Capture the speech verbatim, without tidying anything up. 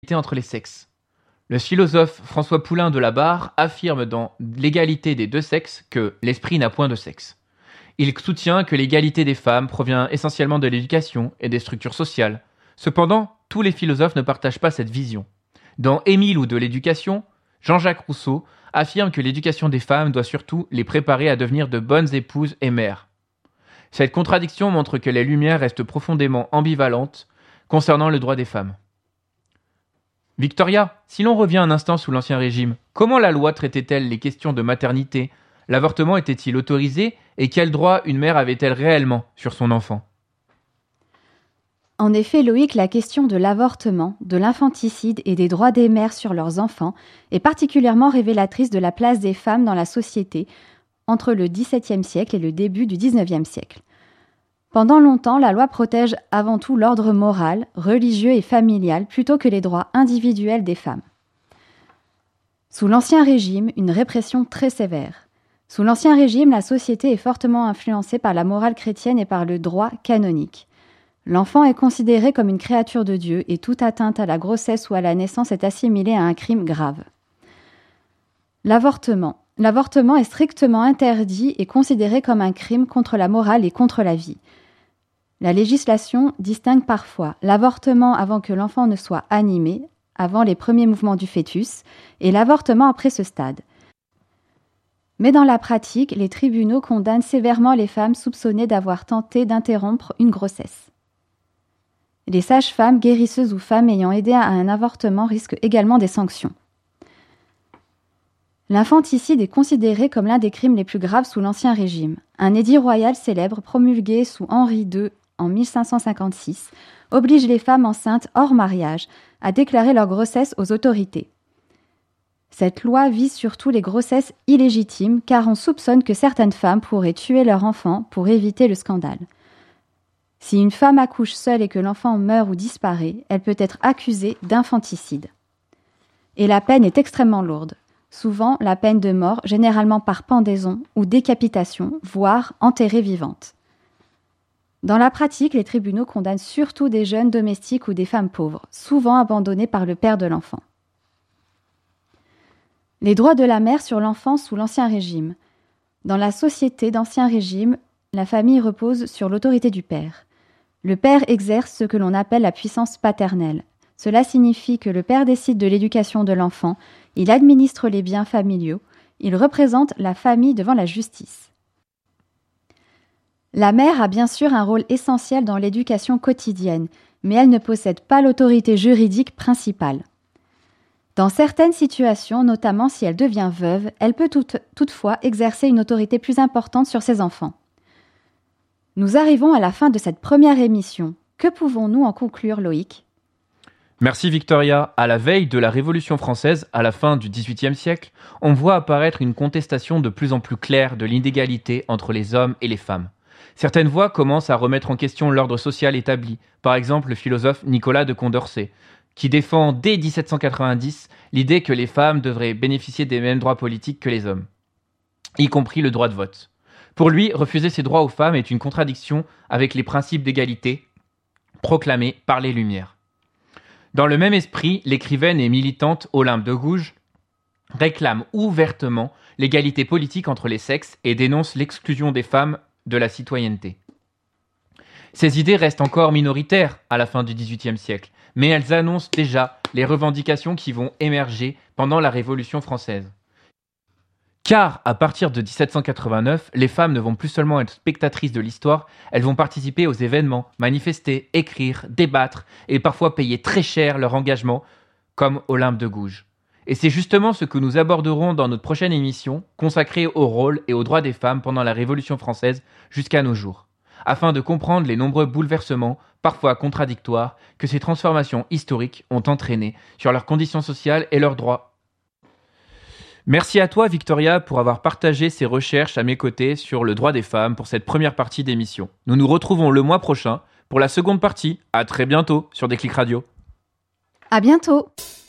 entre les sexes. Le philosophe François Poulain de la Barre affirme dans L'égalité des deux sexes que l'esprit n'a point de sexe. Il soutient que l'égalité des femmes provient essentiellement de l'éducation et des structures sociales. Cependant, tous les philosophes ne partagent pas cette vision. Dans Émile ou de l'éducation, Jean-Jacques Rousseau affirme que l'éducation des femmes doit surtout les préparer à devenir de bonnes épouses et mères. Cette contradiction montre que les Lumières restent profondément ambivalentes concernant le droit des femmes. Victoria, si l'on revient un instant sous l'Ancien Régime, comment la loi traitait-elle les questions de maternité ? L'avortement était-il autorisé et quel droit une mère avait-elle réellement sur son enfant ? En effet, Loïc, la question de l'avortement, de l'infanticide et des droits des mères sur leurs enfants est particulièrement révélatrice de la place des femmes dans la société entre le dix-septième siècle et le début du dix-neuvième siècle. Pendant longtemps, la loi protège avant tout l'ordre moral, religieux et familial plutôt que les droits individuels des femmes. Sous l'Ancien Régime, une répression très sévère. Sous l'Ancien Régime, la société est fortement influencée par la morale chrétienne et par le droit canonique. L'enfant est considéré comme une créature de Dieu et toute atteinte à la grossesse ou à la naissance est assimilée à un crime grave. L'avortement. L'avortement est strictement interdit et considéré comme un crime contre la morale et contre la vie. La législation distingue parfois l'avortement avant que l'enfant ne soit animé, avant les premiers mouvements du fœtus, et l'avortement après ce stade. Mais dans la pratique, les tribunaux condamnent sévèrement les femmes soupçonnées d'avoir tenté d'interrompre une grossesse. Les sages-femmes, guérisseuses ou femmes ayant aidé à un avortement risquent également des sanctions. L'infanticide est considéré comme l'un des crimes les plus graves sous l'Ancien Régime. Un édit royal célèbre, promulgué sous Henri deux en mille cinq cent cinquante-six, oblige les femmes enceintes hors mariage à déclarer leur grossesse aux autorités. Cette loi vise surtout les grossesses illégitimes car on soupçonne que certaines femmes pourraient tuer leur enfant pour éviter le scandale. Si une femme accouche seule et que l'enfant meurt ou disparaît, elle peut être accusée d'infanticide. Et la peine est extrêmement lourde. Souvent la peine de mort, généralement par pendaison ou décapitation, voire enterrée vivante. Dans la pratique, les tribunaux condamnent surtout des jeunes domestiques ou des femmes pauvres, souvent abandonnées par le père de l'enfant. Les droits de la mère sur l'enfant sous l'Ancien Régime. Dans la société d'Ancien Régime, la famille repose sur l'autorité du père. Le père exerce ce que l'on appelle la puissance paternelle. Cela signifie que le père décide de l'éducation de l'enfant, il administre les biens familiaux, il représente la famille devant la justice. La mère a bien sûr un rôle essentiel dans l'éducation quotidienne, mais elle ne possède pas l'autorité juridique principale. Dans certaines situations, notamment si elle devient veuve, elle peut tout, toutefois exercer une autorité plus importante sur ses enfants. Nous arrivons à la fin de cette première émission. Que pouvons-nous en conclure, Loïc ? Merci Victoria. À la veille de la Révolution française, à la fin du dix-huitième siècle, on voit apparaître une contestation de plus en plus claire de l'inégalité entre les hommes et les femmes. Certaines voix commencent à remettre en question l'ordre social établi, par exemple le philosophe Nicolas de Condorcet, qui défend dès dix-sept cent quatre-vingt-dix l'idée que les femmes devraient bénéficier des mêmes droits politiques que les hommes, y compris le droit de vote. Pour lui, refuser ces droits aux femmes est une contradiction avec les principes d'égalité proclamés par les Lumières. Dans le même esprit, l'écrivaine et militante Olympe de Gouges réclame ouvertement l'égalité politique entre les sexes et dénonce l'exclusion des femmes de la citoyenneté. Ces idées restent encore minoritaires à la fin du dix-huitième siècle, mais elles annoncent déjà les revendications qui vont émerger pendant la Révolution française. Car, à partir de dix-sept cent quatre-vingt-neuf, les femmes ne vont plus seulement être spectatrices de l'histoire, elles vont participer aux événements, manifester, écrire, débattre et parfois payer très cher leur engagement, comme Olympe de Gouges. Et c'est justement ce que nous aborderons dans notre prochaine émission, consacrée au rôle et aux droits des femmes pendant la Révolution française jusqu'à nos jours, afin de comprendre les nombreux bouleversements, parfois contradictoires, que ces transformations historiques ont entraînés sur leurs conditions sociales et leurs droits. Merci à toi Victoria pour avoir partagé ces recherches à mes côtés sur le droit des femmes pour cette première partie d'émission. Nous nous retrouvons le mois prochain pour la seconde partie. À très bientôt sur Déclic Radio. À bientôt.